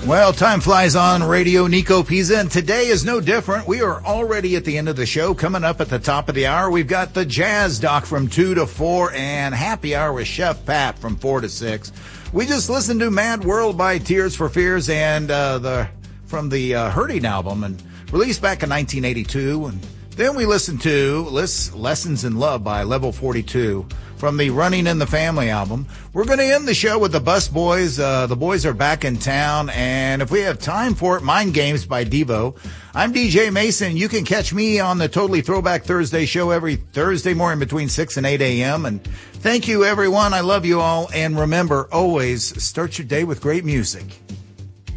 Well, time flies on Radio Nico Pizza, and today is no different. We are already at the end of the show. Coming up at the top of the hour, we've got the Jazz Doc from 2 to 4 and Happy Hour with Chef Pat from 4 to 6. We just listened to Mad World by Tears for Fears and from the Hurting album, and released back in 1982. And then we listened to Lessons in Love by Level 42 from the Running in the Family album. We're going to end the show with the Bus Boys. The boys are back in town, and if we have time for it, Mind Games by Devo. I'm DJ Mason. You can catch me on the Totally Throwback Thursday show every Thursday morning between 6 and 8 a.m. And thank you, everyone. I love you all. And remember, always start your day with great music.